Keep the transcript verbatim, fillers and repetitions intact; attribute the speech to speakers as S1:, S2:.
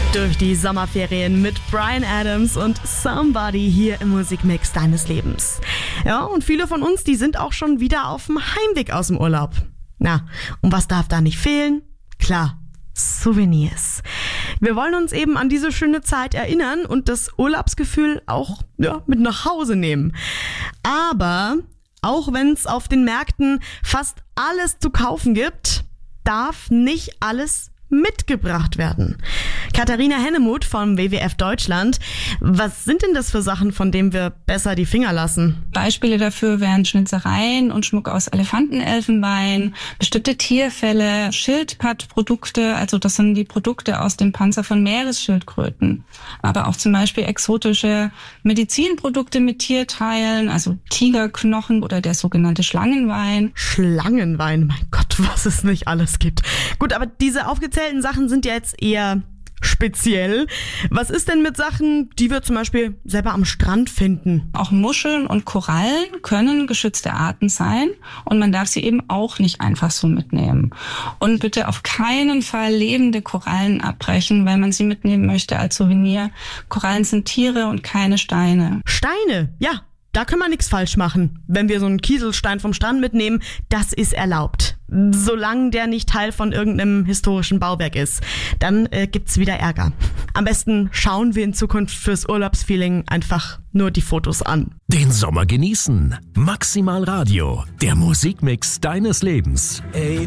S1: Durch die Sommerferien mit Bryan Adams und Somebody hier im Musikmix deines Lebens. Ja, und viele von uns, die sind auch schon wieder auf dem Heimweg aus dem Urlaub. Na, und was darf da nicht fehlen? Klar, Souvenirs. Wir wollen uns eben an diese schöne Zeit erinnern und das Urlaubsgefühl auch ja, mit nach Hause nehmen. Aber auch wenn es auf den Märkten fast alles zu kaufen gibt, darf nicht alles mitgebracht werden. Katharina Hennemuth vom W W F Deutschland. Was sind denn das für Sachen, von denen wir besser die Finger lassen?
S2: Beispiele dafür wären Schnitzereien und Schmuck aus Elefantenelfenbein, bestimmte Tierfelle, Schildpattprodukte, also das sind die Produkte aus dem Panzer von Meeresschildkröten. Aber auch zum Beispiel exotische Medizinprodukte mit Tierteilen, also Tigerknochen oder der sogenannte Schlangenwein.
S1: Schlangenwein, mein Gott, was es nicht alles gibt. Gut, aber diese aufgezählten Sachen sind ja jetzt eher speziell. Was ist denn mit Sachen, die wir zum Beispiel selber am Strand finden?
S2: Auch Muscheln und Korallen können geschützte Arten sein und man darf sie eben auch nicht einfach so mitnehmen. Und bitte auf keinen Fall lebende Korallen abbrechen, weil man sie mitnehmen möchte als Souvenir. Korallen sind Tiere und keine Steine.
S1: Steine, ja. Da können wir nichts falsch machen. Wenn wir so einen Kieselstein vom Strand mitnehmen, das ist erlaubt. Solange der nicht Teil von irgendeinem historischen Bauwerk ist. Dann äh, gibt's wieder Ärger. Am besten schauen wir in Zukunft fürs Urlaubsfeeling einfach nur die Fotos an.
S3: Den Sommer genießen. Maximal Radio, der Musikmix deines Lebens.
S4: Ey,